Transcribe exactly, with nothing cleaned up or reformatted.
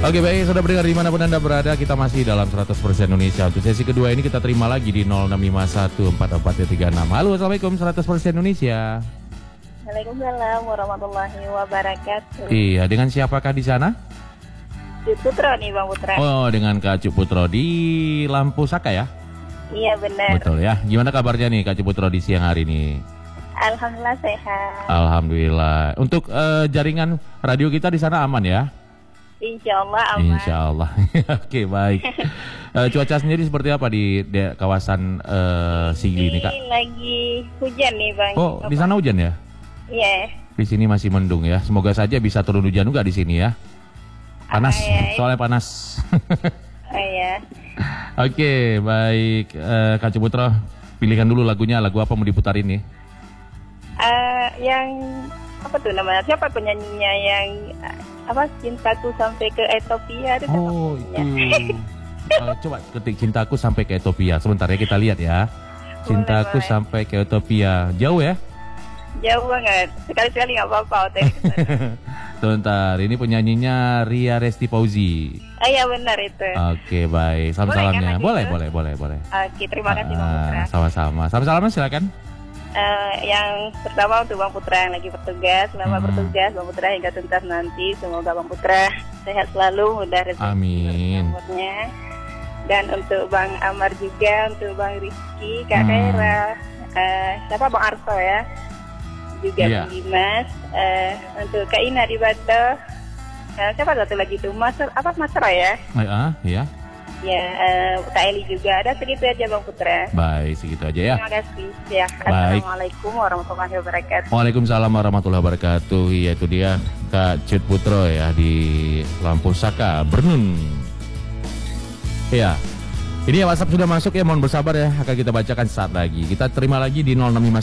Oke baik, sudah mendengar dimanapun Anda berada, kita masih dalam seratus persen Indonesia. Untuk sesi kedua ini kita terima lagi di nol enam lima satu empat empat tiga enam. Halo, Assalamualaikum seratus persen Indonesia. Waalaikumsalam warahmatullahi wabarakatuh. Iya, dengan siapakah di sana? Cuk Putro nih Bang Putra. Oh, dengan Kak Cuk Putro di Lampu Saka ya? Iya benar. Betul ya. Gimana kabarnya nih Kak Cuk Putro di siang hari ini? Alhamdulillah sehat. Alhamdulillah. Untuk uh, jaringan radio kita di sana aman ya? Insya Allah aman. Insya Allah. Oke baik. uh, cuaca sendiri seperti apa di, di kawasan uh, Sigli ini Kak? Ini lagi hujan nih Bang. Oh di sana hujan ya? Iya. Yeah. Di sini masih mendung ya. Semoga saja bisa turun hujan juga di sini ya. Panas, ah, iya. soalnya panas. Oh iya. Oke baik. Uh, Kak Ciputro, pilihkan dulu lagunya. Lagu apa mau diputar ini? Uh, yang apa tuh namanya? Siapa penyanyinya yang apa cintaku sampai ke Ethiopia itu? Oh itu. uh, coba ketik cintaku sampai ke Ethiopia. Sebentar ya kita lihat ya. Cintaku boleh, sampai ke Ethiopia. Jauh ya? Jauh banget. Sekali-sekali nggak apa-apa. Sebentar. Ini penyanyinya Ria Resti Fauzi. Oh iya benar itu. Oke baik. Salam-salamnya. Boleh, kan, boleh, boleh, boleh, boleh. Oke terima kasih uh, Bang Putra. Sama-sama. Salam-salamnya silakan. Uh, yang pertama untuk Bang Putra yang lagi bertugas, selamat hmm. bertugas Bang Putra hingga tuntas nanti. Semoga Bang Putra sehat selalu, mudah rezeki. Amin. Dan untuk Bang Amar juga, untuk Bang Rizky, Kak hmm. Kaira, uh, siapa Bang Arso ya, juga yeah. Bang Dimas, uh, untuk Kak Ina di Bato, uh, siapa satu lagi tuh, Mas apa Mas Roy ya? Ah uh, ya. Ya, uh, Kak Eli juga. Ada segitu aja Bang Putra. Baik, segitu aja ya. Terima kasih. Ya, baik. Assalamualaikum warahmatullahi wabarakatuh. Waalaikumsalam warahmatullahi wabarakatuh. Ya itu dia Kak Cuk Putro ya di Lampu Saka, Bernun. Ya. Ini ya WhatsApp sudah masuk ya, mohon bersabar ya, akan kita bacakan saat lagi. Kita terima lagi di nol enam lima